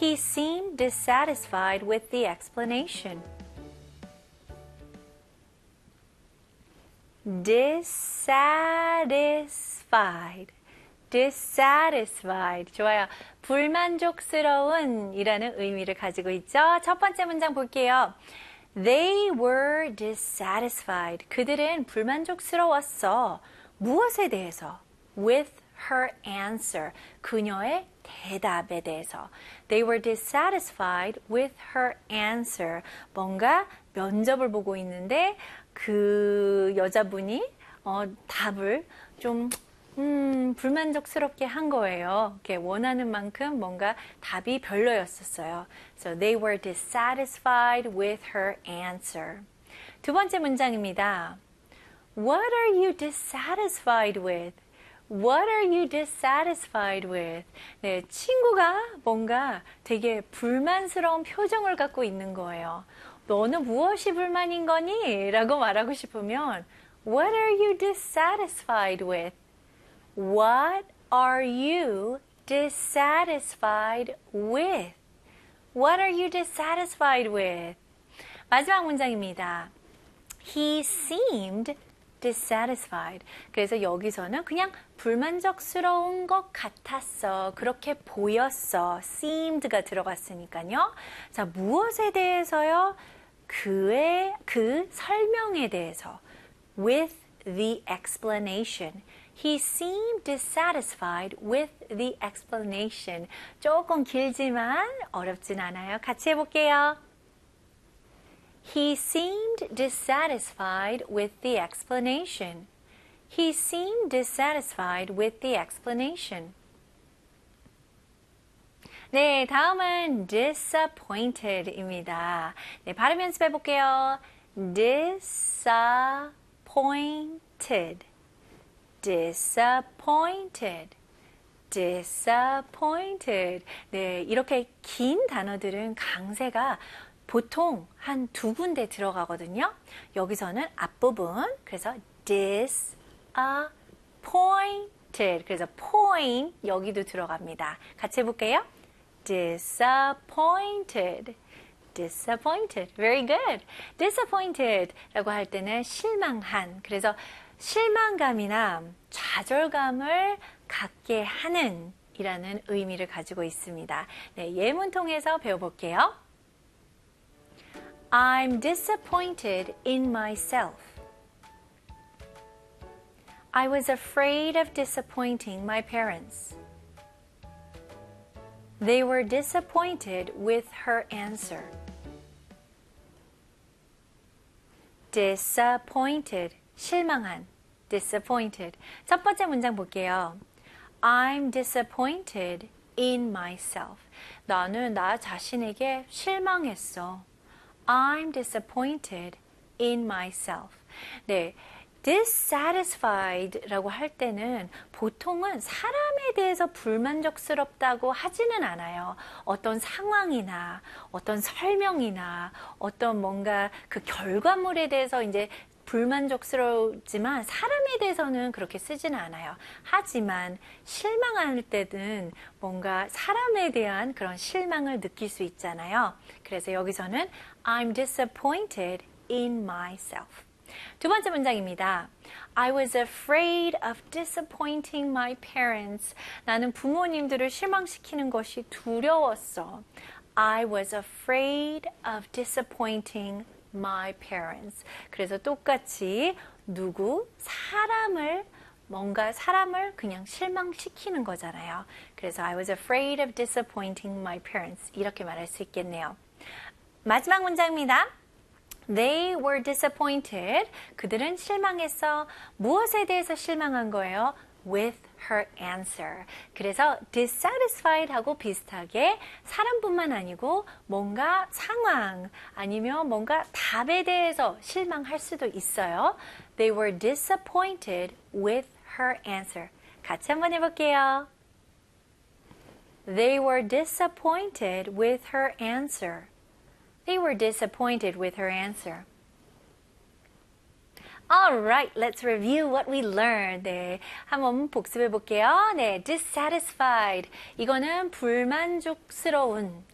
He seemed dissatisfied with the explanation. dissatisfied. 좋아요. 불만족스러운 이라는 의미를 가지고 있죠. 첫 번째 문장 볼게요. They were dissatisfied. 그들은 불만족스러웠어. 무엇에 대해서? With her answer. 그녀의 대답에 대해서. They were dissatisfied with her answer. 뭔가 면접을 보고 있는데 그 여자분이 답을 좀 불만족스럽게 한 거예요. 원하는 만큼 뭔가 답이 별로였었어요. So they were dissatisfied with her answer. 두 번째 문장입니다. What are you dissatisfied with? What are you dissatisfied with? 네, 친구가 뭔가 되게 불만스러운 표정을 갖고 있는 거예요. 너는 무엇이 불만인 거니? 라고 말하고 싶으면 What are you dissatisfied with? What are you dissatisfied with? What are you dissatisfied with? 마지막 문장입니다. He seemed dissatisfied. 그래서 여기서는 그냥 불만족스러운 것 같았어. 그렇게 보였어. seemed가 들어갔으니까요. 자, 무엇에 대해서요? 그 설명에 대해서. With the explanation. He seemed dissatisfied with the explanation. 조금 길지만 어렵진 않아요. 같이 해볼게요. He seemed dissatisfied with the explanation. He seemed dissatisfied with the explanation. 네, 다음은 disappointed입니다. 네, 발음 연습해 볼게요. disappointed, disappointed, disappointed. 네, 이렇게 긴 단어들은 강세가 보통 한 두 군데 들어가거든요. 여기서는 앞부분, 그래서 disappointed, 그래서 point 여기도 들어갑니다. 같이 해볼게요. disappointed, disappointed. Very good. disappointed 라고 할 때는 실망한. 그래서 실망감이나 좌절감을 갖게 하는 이라는 의미를 가지고 있습니다. 네, 예문 통해서 배워볼게요. I'm disappointed in myself. I was afraid of disappointing my parents. They were disappointed with her answer. disappointed, 실망한, disappointed. 첫 번째 문장 볼게요. I'm disappointed in myself. 나는 나 자신에게 실망했어. I'm disappointed in myself. 네, dissatisfied라고 할 때는 보통은 사람에 대해서 불만족스럽다고 하지는 않아요. 어떤 상황이나 어떤 설명이나 어떤 뭔가 그 결과물에 대해서 이제 불만족스러우지만 사람에 대해서는 그렇게 쓰지는 않아요. 하지만 실망할 때는 뭔가 사람에 대한 그런 실망을 느낄 수 있잖아요. 그래서 여기서는 I'm disappointed in myself. 두 번째 문장입니다. I was afraid of disappointing my parents. 나는 부모님들을 실망시키는 것이 두려웠어. I was afraid of disappointing my parents. 그래서 똑같이 사람을 그냥 실망시키는 거잖아요. 그래서 I was afraid of disappointing my parents. 이렇게 말할 수 있겠네요. 마지막 문장입니다. They were disappointed. 그들은 실망했어. 무엇에 대해서 실망한 거예요? With her answer. 그래서 dissatisfied하고 비슷하게 사람뿐만 아니고 뭔가 상황 아니면 뭔가 답에 대해서 실망할 수도 있어요. They were disappointed with her answer. 같이 한번 해볼게요. They were disappointed with her answer. They were disappointed with her answer. Alright, let's review what we learned. 네, 한번 복습해 볼게요. 네, dissatisfied. 이거는 불만족스러운